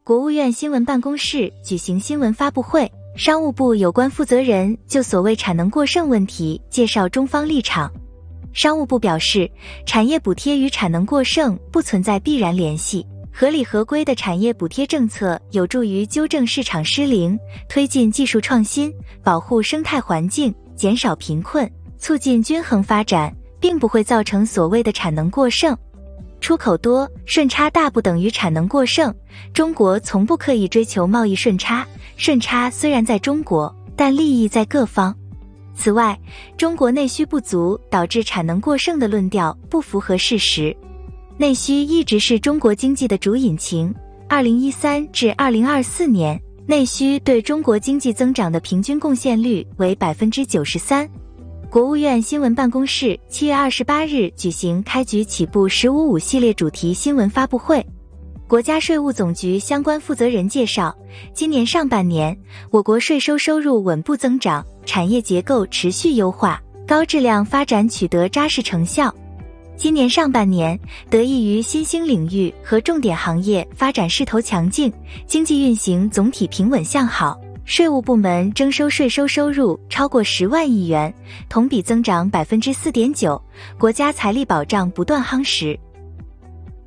国务院新闻办公室举行新闻发布会，商务部有关负责人就所谓产能过剩问题介绍中方立场。商务部表示，产业补贴与产能过剩不存在必然联系，合理合规的产业补贴政策有助于纠正市场失灵，推进技术创新，保护生态环境，减少贫困，促进均衡发展，并不会造成所谓的产能过剩。出口多、顺差大不等于产能过剩，中国从不刻意追求贸易顺差，顺差虽然在中国，但利益在各方。此外，中国内需不足导致产能过剩的论调不符合事实。内需一直是中国经济的主引擎，2013至2024年，内需对中国经济增长的平均贡献率为 93%。国务院新闻办公室7月28日举行开局起步“1055”系列主题新闻发布会。国家税务总局相关负责人介绍，今年上半年，我国税收收入稳步增长，产业结构持续优化，高质量发展取得扎实成效。今年上半年，得益于新兴领域和重点行业发展势头强劲，经济运行总体平稳向好。税务部门征收税收收入超过10万亿元，同比增长 4.9%， 国家财力保障不断夯实。